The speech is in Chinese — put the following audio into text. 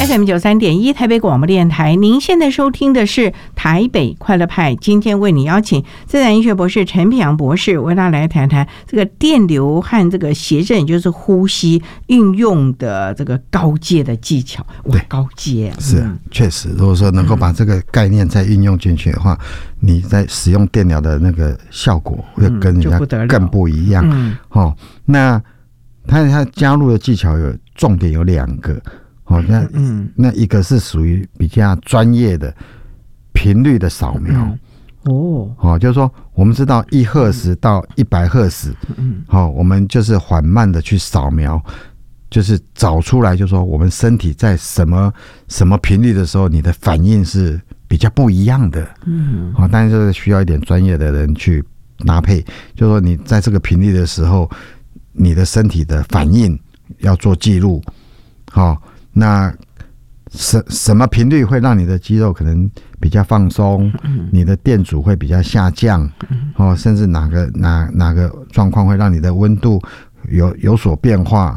FM93.1台北广播电台，您现在收听的是台北快乐派。今天为你邀请自然医学博士陈品洋博士，为大家来谈谈这个电流和这个谐振，也就是呼吸运用的这个高阶的技巧。哇，高阶是确实，如果说能够把这个概念再运用进去的话，你在使用电疗的那个效果会跟人家更不一样。那他加入的技巧重点有2个。那一个是属于比较专业的频率的扫描。就是说我们知道1赫兹到100赫兹，我们就是缓慢的去扫描，就是找出来，就是说我们身体在什么频率的时候，你的反应是比较不一样的。但是需要一点专业的人去搭配，就是说你在这个频率的时候，你的身体的反应要做记录。那什么频率会让你的肌肉可能比较放松，你的电阻会比较下降，甚至哪个状况会让你的温度有所变化，